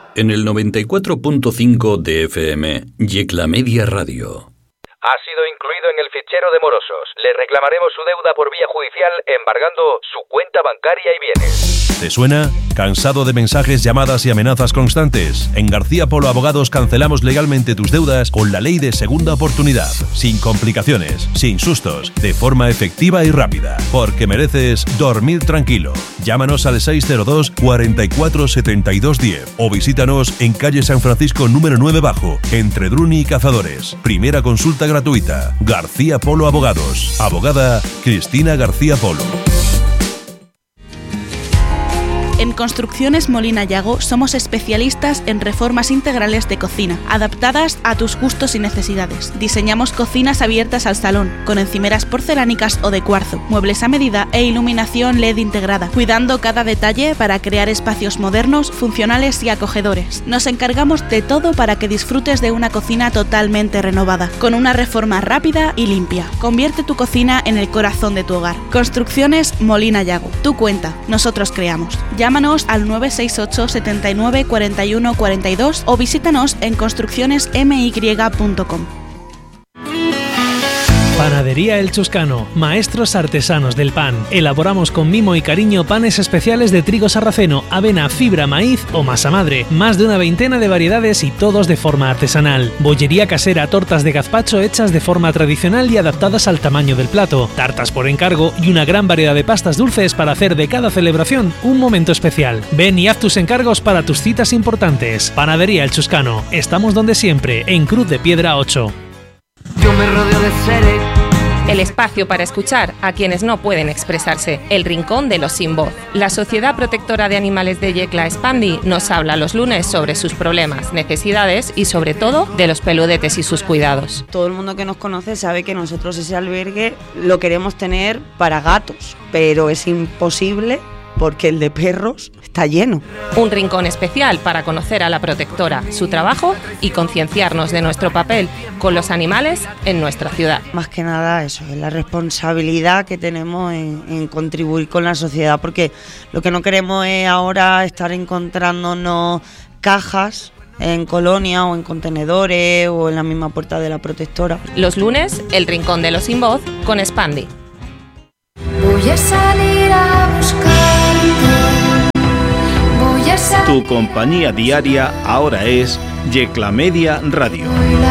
En el 94.5 de FM, Yecla Media Radio. Ha sido incluido en el fichero de morosos. Le reclamaremos su deuda por vía judicial embargando su cuenta bancaria y bienes. ¿Te suena? ¿Cansado de mensajes, llamadas y amenazas constantes? En García Polo Abogados cancelamos legalmente tus deudas con la ley de segunda oportunidad. Sin complicaciones, sin sustos, de forma efectiva y rápida. Porque mereces dormir tranquilo. Llámanos al 602 44 72 10 o visítanos en calle San Francisco número 9 bajo, entre Druni y Cazadores. Primera consulta gratuita. García Polo Abogados. Abogada Cristina García Polo. En Construcciones Molina Yago somos especialistas en reformas integrales de cocina, adaptadas a tus gustos y necesidades. Diseñamos cocinas abiertas al salón, con encimeras porcelánicas o de cuarzo, muebles a medida e iluminación LED integrada, cuidando cada detalle para crear espacios modernos, funcionales y acogedores. Nos encargamos de todo para que disfrutes de una cocina totalmente renovada, con una reforma rápida y limpia. Convierte tu cocina en el corazón de tu hogar. Construcciones Molina Yago. Tú cuenta, nosotros creamos. Llámanos al 968 79 41 42 o visítanos en construccionesmy.com. Panadería El Chuscano, maestros artesanos del pan. Elaboramos con mimo y cariño panes especiales de trigo sarraceno, avena, fibra, maíz o masa madre. Más de una veintena de variedades y todos de forma artesanal. Bollería casera, tortas de gazpacho hechas de forma tradicional y adaptadas al tamaño del plato. Tartas por encargo y una gran variedad de pastas dulces para hacer de cada celebración un momento especial. Ven y haz tus encargos para tus citas importantes. Panadería El Chuscano. Estamos donde siempre, en Cruz de Piedra 8. Yo me rodeo de seres. El espacio para escuchar a quienes no pueden expresarse. El rincón de los sin voz. La Sociedad Protectora de Animales de Yecla, Spandi, nos habla los lunes sobre sus problemas, necesidades y sobre todo de los peludetes y sus cuidados. Todo el mundo que nos conoce sabe que nosotros ese albergue lo queremos tener para gatos, pero es imposible porque el de perros está lleno. Un rincón especial para conocer a la protectora, su trabajo y concienciarnos de nuestro papel con los animales en nuestra ciudad. Más que nada eso, es la responsabilidad que tenemos en contribuir con la sociedad, porque lo que no queremos es ahora estar encontrándonos cajas en colonia o en contenedores o en la misma puerta de la protectora. Los lunes, el rincón de los sin voz con Spandi. Voy a salir a buscarte. Tu compañía diaria ahora es Yecla Media Radio.